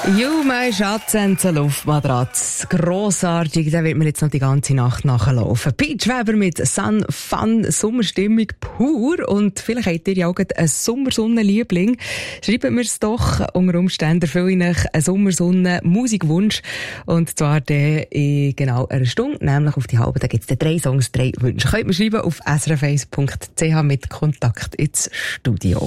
You, mein Schatz, eine Luftmatratze. Grossartig, da wird mir jetzt noch die ganze Nacht nachlaufen. Pete Weber mit Sun Fun, Sommerstimmung pur. Und vielleicht habt ihr ja auch einen Sommersonnenliebling. Schreibt mir es doch. Unter Umständen erfülle ich euch einen Sommersonnen-Musikwunsch. Und zwar in genau einer Stunde, nämlich auf die halbe. Da gibt es 3 Songs, 3 Wünsche. Könnt ihr mir schreiben auf srf1.ch mit Kontakt ins Studio.